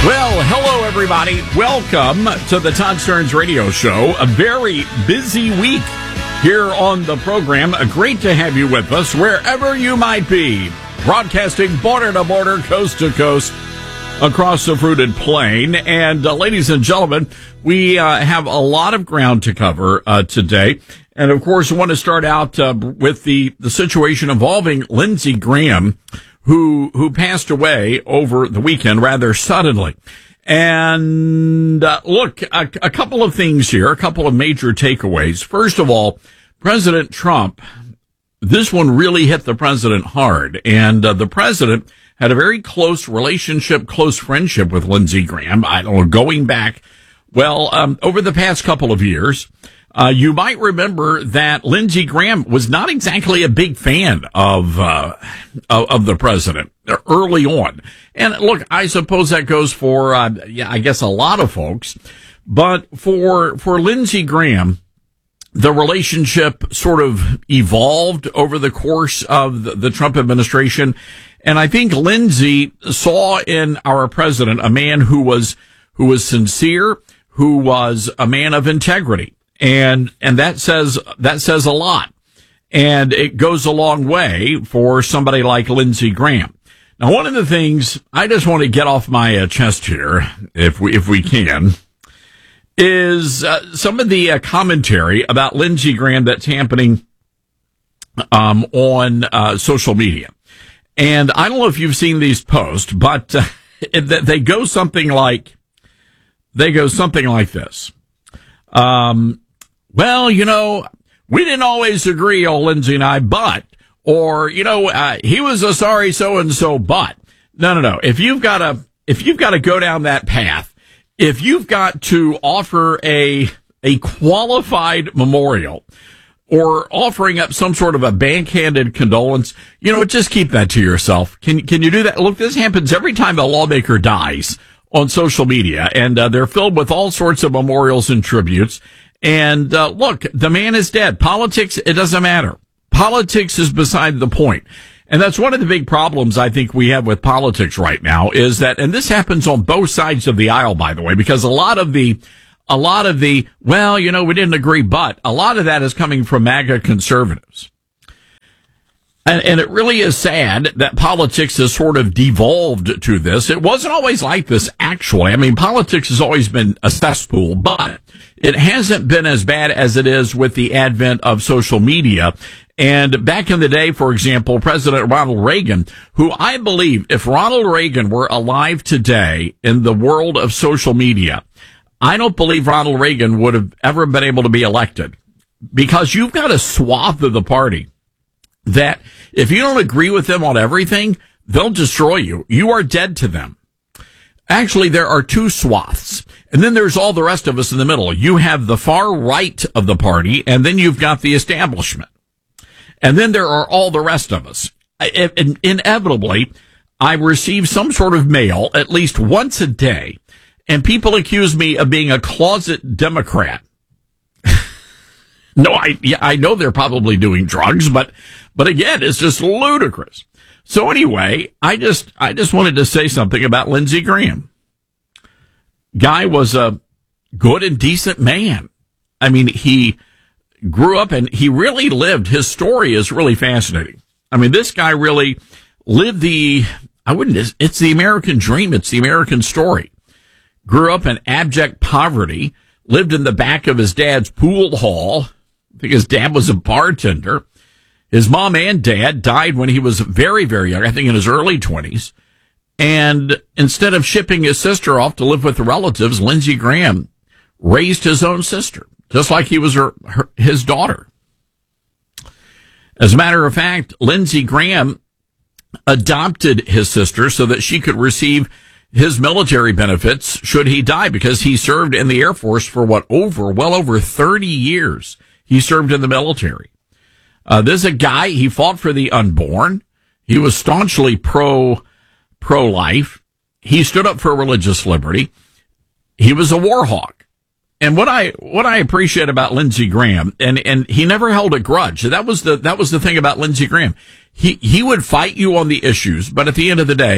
Well, hello, everybody. Welcome to the Todd Starnes Radio Show. A very busy week here on the program. Great to have you with us wherever you might be. Broadcasting border to border, coast to coast, across the fruited plain. And ladies and gentlemen, we have a lot of ground to cover today. And of course, I want to start out with the situation involving Lindsey Graham, who passed away over the weekend rather suddenly. And look, a couple of things here, a couple of major takeaways. First of all, President Trump, this one really hit the president hard. And the president had a very close relationship, close friendship with Lindsey Graham. I don't know, going back, over the past couple of years. You might remember that Lindsey Graham was not exactly a big fan of the president early on. And look, I suppose that goes for, I guess a lot of folks. But for Lindsey Graham, the relationship sort of evolved over the course of the Trump administration. And I think Lindsey saw in our president a man who was sincere, who was a man of integrity. And that says a lot. And it goes a long way for somebody like Lindsey Graham. Now, one of the things I just want to get off my chest here, if we can, is some of the commentary about Lindsey Graham that's happening on social media. And I don't know if you've seen these posts, but they go something like this. Well, we didn't always agree, old Lindsey and I, but, or, he was a sorry so-and-so, but. No. If you've got to go down that path, if you've got to offer a qualified memorial or offering up some sort of a backhanded condolence, just keep that to yourself. Can you do that? Look, this happens every time a lawmaker dies on social media, and they're filled with all sorts of memorials and tributes. And look, the man is dead. Politics, it doesn't matter. Politics is beside the point. And that's one of the big problems I think we have with politics right now is that, and this happens on both sides of the aisle, by the way, because a lot of the, we didn't agree, but a lot of that is coming from MAGA conservatives. And it really is sad that politics has sort of devolved to this. It wasn't always like this, actually. I mean, politics has always been a cesspool, but it hasn't been as bad as it is with the advent of social media. And back in the day, for example, President Ronald Reagan, who I believe if Ronald Reagan were alive today in the world of social media, I don't believe Ronald Reagan would have ever been able to be elected, because you've got a swath of the party that if you don't agree with them on everything, they'll destroy you. You are dead to them. Actually, there are two swaths, and then there's all the rest of us in the middle. You have the far right of the party, and then you've got the establishment. And then there are all the rest of us. Inevitably, I receive some sort of mail at least once a day, and people accuse me of being a closet Democrat. No, I know they're probably doing drugs, but again, it's just ludicrous. So anyway, I just wanted to say something about Lindsey Graham. Guy was a good and decent man. I mean, he grew up and he really lived. His story is really fascinating. I mean, this guy really lived it's the American dream. It's the American story. Grew up in abject poverty, lived in the back of his dad's pool hall. I think his dad was a bartender. His mom and dad died when he was very, very young, I think in his early 20s. And instead of shipping his sister off to live with the relatives, Lindsey Graham raised his own sister, just like he was his daughter. As a matter of fact, Lindsey Graham adopted his sister so that she could receive his military benefits should he die, because he served in the Air Force for well over 30 years. He served in the military. This is a guy, he fought for the unborn. He was staunchly pro-life. He stood up for religious liberty. He was a war hawk. And what I appreciate about Lindsey Graham, and he never held a grudge. That was the thing about Lindsey Graham. He would fight you on the issues, but at the end of the day,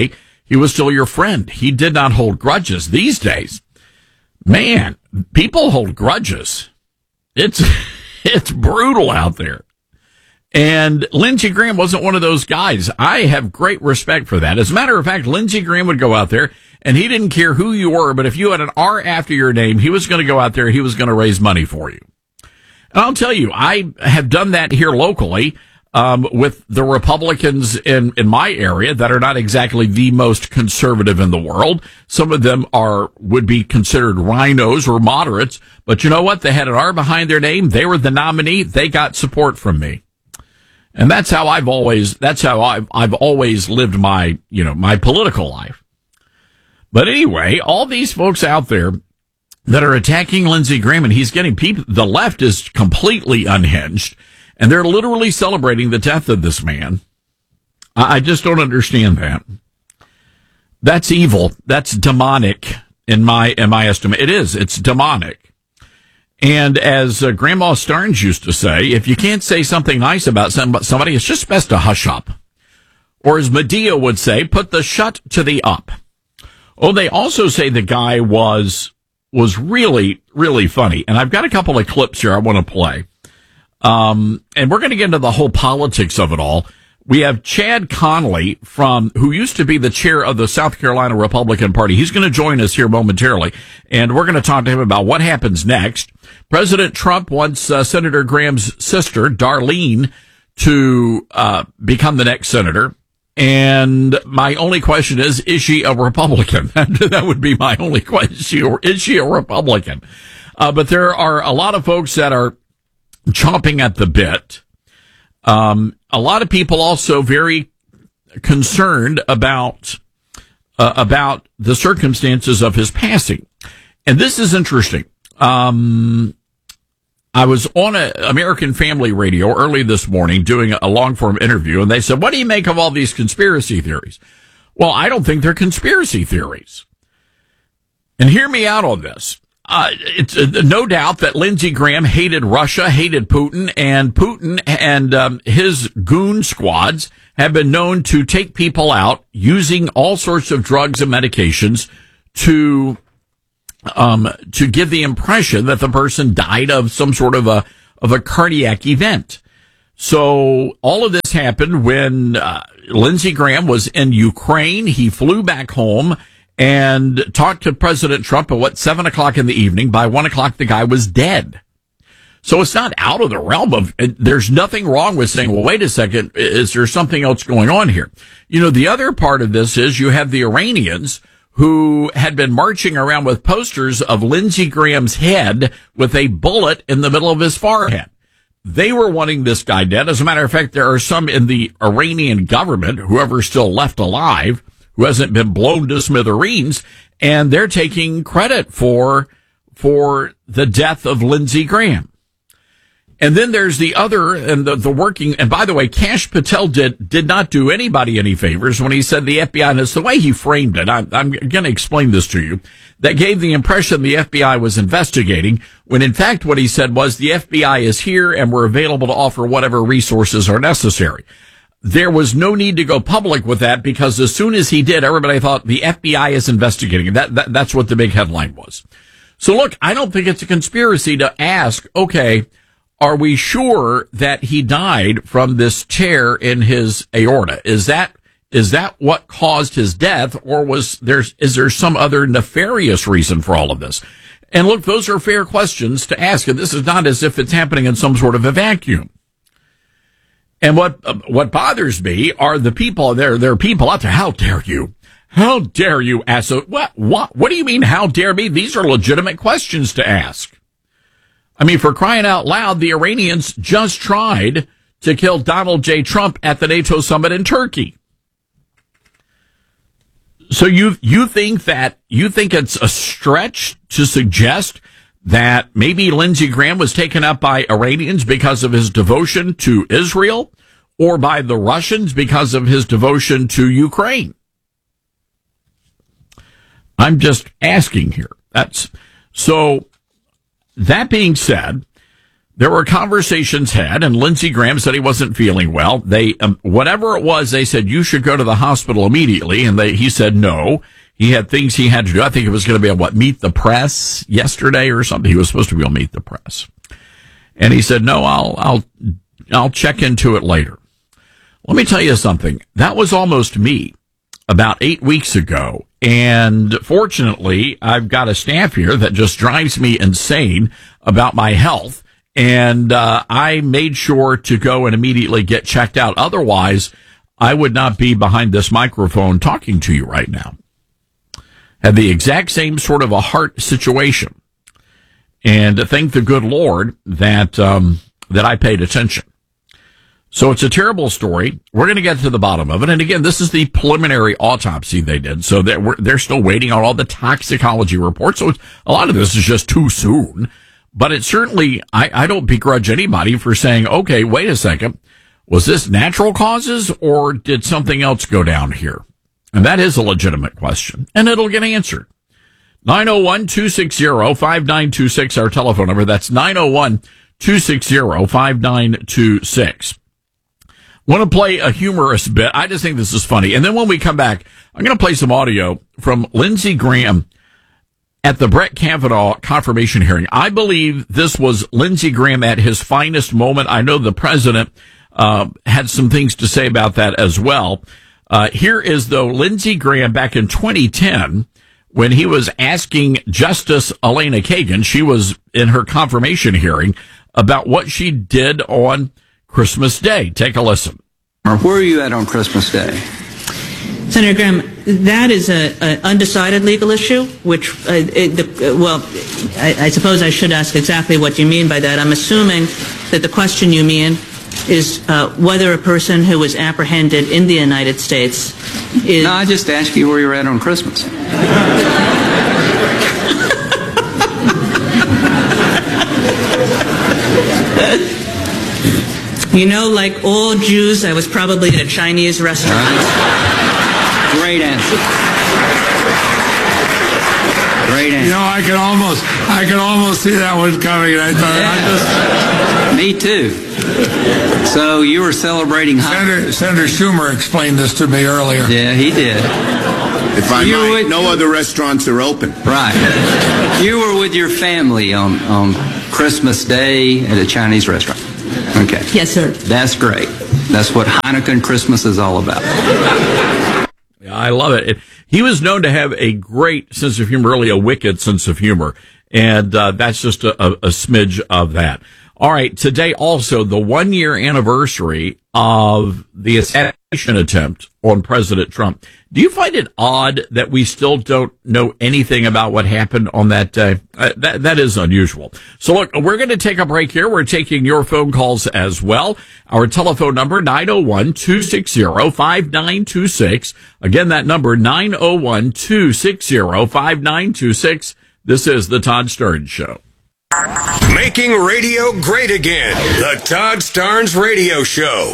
He was still your friend. He did not hold grudges. These days, man, people hold grudges. It's brutal out there. And Lindsey Graham wasn't one of those guys. I have great respect for that. As a matter of fact, Lindsey Graham would go out there, and he didn't care who you were, but if you had an R after your name, he was going to go out there, he was going to raise money for you. And I'll tell you, I have done that here locally with the Republicans in my area that are not exactly the most conservative in the world. Some of them would be considered rhinos or moderates, but you know what? They had an R behind their name. They were the nominee. They got support from me. And that's how I've always lived my political life. But anyway, all these folks out there that are attacking Lindsey Graham, and he's getting people, the left is completely unhinged, and they're literally celebrating the death of this man. I just don't understand that. That's evil. That's demonic in my estimate. It is. It's demonic. And as Grandma Starnes used to say, if you can't say something nice about somebody, it's just best to hush up. Or as Medea would say, put the shut to the up. Oh, they also say the guy was really, really funny. And I've got a couple of clips here I want to play. And we're going to get into the whole politics of it all. We have Chad Connolly who used to be the chair of the South Carolina Republican Party. He's going to join us here momentarily, and we're going to talk to him about what happens next. President Trump wants Senator Graham's sister, Darlene, to become the next senator. And my only question is she a Republican? That would be my only question. Is she a Republican? But there are a lot of folks that are chomping at the bit. A lot of people also very concerned about the circumstances of his passing. And this is interesting. I was on American Family Radio early this morning doing a long-form interview, and they said, what do you make of all these conspiracy theories? Well, I don't think they're conspiracy theories. And hear me out on this. It's no doubt that Lindsey Graham hated Russia, hated Putin and his goon squads have been known to take people out using all sorts of drugs and medications to give the impression that the person died of some sort of a cardiac event. So all of this happened when Lindsey Graham was in Ukraine. He flew back home and talked to President Trump at 7 o'clock in the evening. By 1 o'clock, the guy was dead. So it's not out of the realm of, there's nothing wrong with saying, well, wait a second, is there something else going on here? You know, the other part of this is you have the Iranians who had been marching around with posters of Lindsey Graham's head with a bullet in the middle of his forehead. They were wanting this guy dead. As a matter of fact, there are some in the Iranian government, whoever's still left alive, who hasn't been blown to smithereens, and they're taking credit for the death of Lindsey Graham. And then there's the other, and the working, and by the way, Kash Patel did not do anybody any favors when he said the FBI, and it's the way he framed it, I'm going to explain this to you, that gave the impression the FBI was investigating, when in fact what he said was the FBI is here and we're available to offer whatever resources are necessary. There was no need to go public with that because as soon as he did, everybody thought the FBI is investigating. That's what the big headline was. So look, I don't think it's a conspiracy to ask, okay, are we sure that he died from this tear in his aorta? Is that what caused his death, or is there some other nefarious reason for all of this? And look, those are fair questions to ask, and this is not as if it's happening in some sort of a vacuum. And what bothers me are the people there. There are people out there. How dare you? How dare you ask? What do you mean? How dare me? These are legitimate questions to ask. I mean, for crying out loud, the Iranians just tried to kill Donald J. Trump at the NATO summit in Turkey. So you think it's a stretch to suggest that maybe Lindsey Graham was taken up by Iranians because of his devotion to Israel, or by the Russians because of his devotion to Ukraine? I'm just asking here. So that being said, there were conversations had, and Lindsey Graham said he wasn't feeling well. They, whatever it was, they said, you should go to the hospital immediately. And he said no. He had things he had to do. I think it was going to be on Meet the Press yesterday or something. He was supposed to be on Meet the Press. And he said, no, I'll check into it later. Let me tell you something. That was almost me about 8 weeks ago. And fortunately, I've got a staff here that just drives me insane about my health. And I made sure to go and immediately get checked out. Otherwise, I would not be behind this microphone talking to you right now. Had the exact same sort of a heart situation. And thank the good Lord that I paid attention. So it's a terrible story. We're going to get to the bottom of it. And again, this is the preliminary autopsy they did. So they're still waiting on all the toxicology reports. So a lot of this is just too soon. But it certainly, I don't begrudge anybody for saying, okay, wait a second. Was this natural causes or did something else go down here? And that is a legitimate question. And it'll get answered. 901-260-5926, our telephone number. That's 901-260-5926. Want to play a humorous bit. I just think this is funny. And then when we come back, I'm going to play some audio from Lindsey Graham at the Brett Kavanaugh confirmation hearing. I believe this was Lindsey Graham at his finest moment. I know the president had some things to say about that as well. Here is, though, Lindsey Graham back in 2010 when he was asking Justice Elena Kagan, she was in her confirmation hearing, about what she did on Christmas Day. Take a listen. Where are you at on Christmas Day? Senator Graham, that is an undecided legal issue, which, I suppose I should ask exactly what you mean by that. I'm assuming that the question you mean is whether a person who was apprehended in the United States is... No, I just asked you where you're at on Christmas. You know, like all Jews, I was probably at a Chinese restaurant. Great answer. Great answer. You know, I could almost see that one coming. And I thought, Me too. So you were celebrating Senator Schumer explained this to me earlier. Yeah, he did. If I might, no other restaurants are open. Right. You were with your family on Christmas Day at a Chinese restaurant. Okay. Yes, sir. That's great. That's what Hanukkah and Christmas is all about. I love it. He was known to have a great sense of humor, really a wicked sense of humor. And that's just a smidge of that. All right. Today also the 1 year anniversary of the assassination attempt on President Trump. Do you find it odd that we still don't know anything about what happened on that day? That is unusual. So look, we're going to take a break here. We're taking your phone calls as well. Our telephone number, 901-260-5926. Again, that number, 901-260-5926. This is the Todd Starnes Show. Making radio great again. The Todd Starnes Radio Show.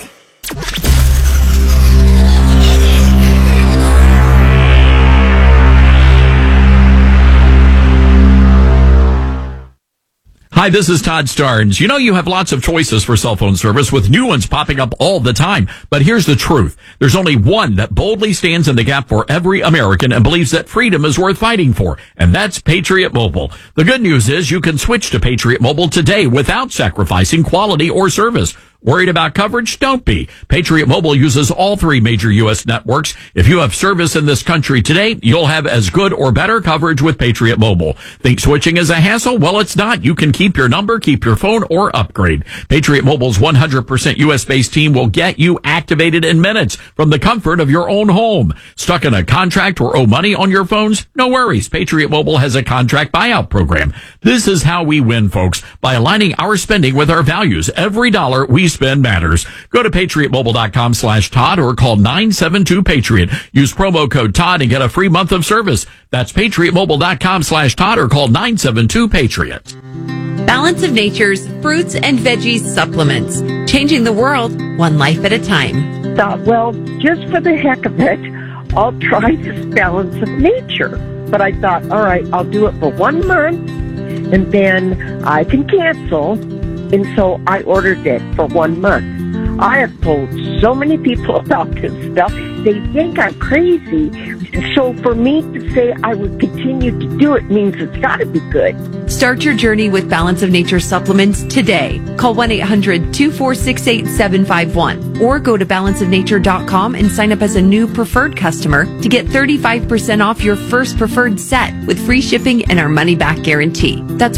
Hi, this is Todd Starnes. You know you have lots of choices for cell phone service with new ones popping up all the time. But here's the truth. There's only one that boldly stands in the gap for every American and believes that freedom is worth fighting for. And that's Patriot Mobile. The good news is you can switch to Patriot Mobile today without sacrificing quality or service. Worried about coverage? Don't be. Patriot Mobile uses all three major U.S. networks. If you have service in this country today, you'll have as good or better coverage with Patriot Mobile. Think switching is a hassle? Well, it's not. You can keep your number, keep your phone, or upgrade. Patriot Mobile's 100% U.S.-based team will get you activated in minutes from the comfort of your own home. Stuck in a contract or owe money on your phones? No worries. Patriot Mobile has a contract buyout program. This is how we win, folks, by aligning our spending with our values. Every dollar we spend matters. Go to patriotmobile.com/Todd or call 972-PATRIOT. Use promo code Todd and get a free month of service. That's patriotmobile.com/Todd or call 972-PATRIOT. Balance of Nature's fruits and veggies supplements. Changing the world one life at a time. Thought, well, just for the heck of it, I'll try this Balance of Nature. But I thought, all right, I'll do it for 1 month and then I can cancel. And so I ordered it for 1 month. I have told so many people about this stuff. They think I'm crazy. So for me to say I would continue to do it means it's got to be good. Start your journey with Balance of Nature supplements today. Call 1-800-246-8751 or go to balanceofnature.com and sign up as a new preferred customer to get 35% off your first preferred set with free shipping and our money-back guarantee. That's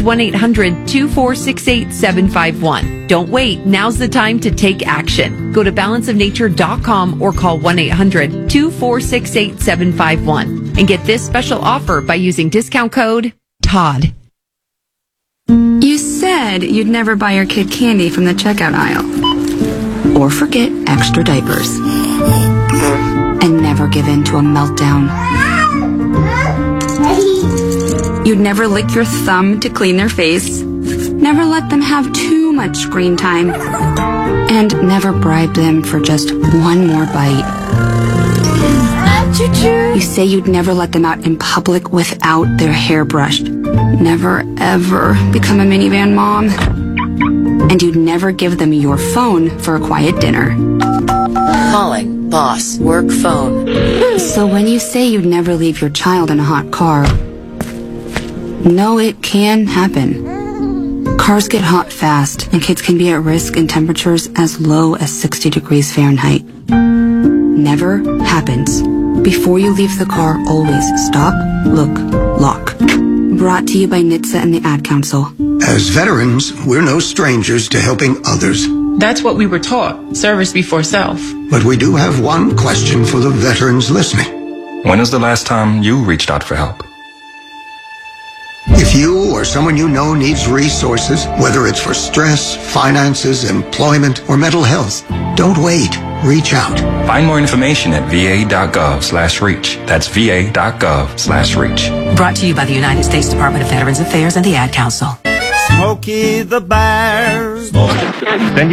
1-800-246-8751. Don't wait. Now's the time to take action. Go to balanceofnature.com or call 1-800-246-8751 and get this special offer by using discount code TODD. You said you'd never buy your kid candy from the checkout aisle. Or forget extra diapers. And never give in to a meltdown. You'd never lick your thumb to clean their face. Never let them have too much screen time. And never bribe them for just one more bite. You say you'd never let them out in public without their hair brushed. Never, ever become a minivan mom. And you'd never give them your phone for a quiet dinner. Calling boss work phone. So when you say you'd never leave your child in a hot car, no, it can happen. Cars get hot fast, and kids can be at risk in temperatures as low as 60 degrees Fahrenheit. Never happens. Before you leave the car, always stop, look, lock. Brought to you by NHTSA and the Ad Council. As veterans, we're no strangers to helping others. That's what we were taught, service before self. But we do have one question for the veterans listening. When was the last time you reached out for help? If you or someone you know needs resources, whether it's for stress, finances, employment, or mental health, don't wait. Reach out. Find more information at va.gov/reach. That's va.gov/reach. Brought to you by the United States Department of Veterans Affairs and the Ad Council. Smokey the Bear.